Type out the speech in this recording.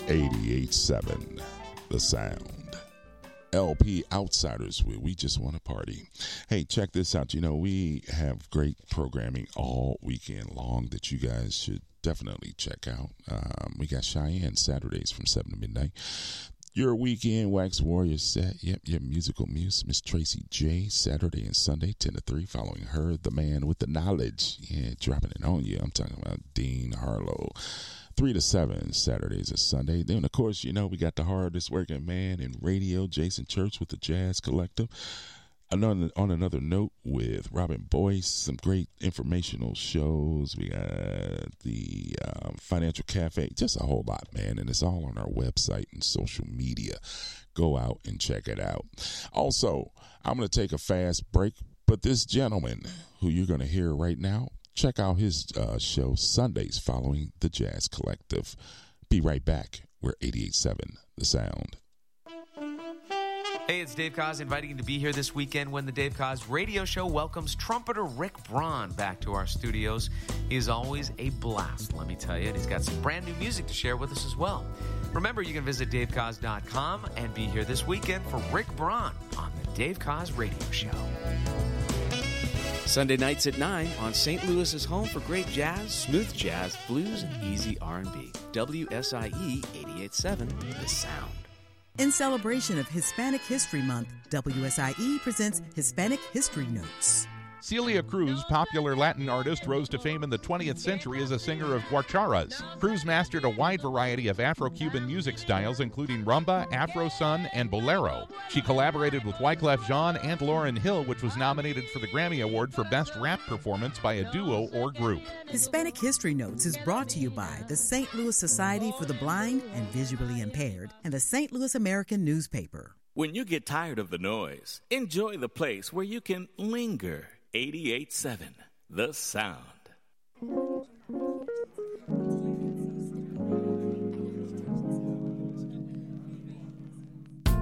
88.7 The Sound. LP Outsiders, where we just want to party. Hey, check this out. You know, we have great programming all weekend long that you guys should definitely check out. We got Cheyenne Saturdays from 7 to midnight. Your weekend Wax Warrior set. Yep, your musical muse, Miss Tracy J. Saturday and Sunday, 10 to 3. Following her, the man with the knowledge. Yeah, dropping it on you. I'm talking about Dean Harlow. 3 to 7 Saturdays and Sunday. Then, of course, you know, we got the hardest working man in radio, Jason Church with the Jazz Collective. On another note, with Robin Boyce, some great informational shows. We got the Financial Cafe, just a whole lot, man. And it's all on our website and social media. Go out and check it out. Also, I'm going to take a fast break, but this gentleman who you're going to hear right now, check out his show Sundays following the Jazz Collective. Be right back. We're 88.7 The Sound. Hey, it's Dave Koz inviting you to be here this weekend when the Dave Koz radio show welcomes trumpeter Rick Braun back to our studios. He is always a blast, let me tell you, and he's got some brand new music to share with us as well. Remember, you can visit davekoz.com and be here this weekend for Rick Braun on the Dave Koz radio show. Sunday nights at 9 on St. Louis's home for great jazz, smooth jazz, blues, and easy R&B. WSIE 88.7 The Sound. In celebration of Hispanic History Month, WSIE presents Hispanic History Notes. Celia Cruz, popular Latin artist, rose to fame in the 20th century as a singer of guacharas. Cruz mastered a wide variety of Afro-Cuban music styles, including rumba, Afro-sun, and bolero. She collaborated with Wyclef Jean and Lauryn Hill, which was nominated for the Grammy Award for Best Rap Performance by a Duo or Group. Hispanic History Notes is brought to you by the St. Louis Society for the Blind and Visually Impaired and the St. Louis American Newspaper. When you get tired of the noise, enjoy the place where you can linger. 88.7 The Sound.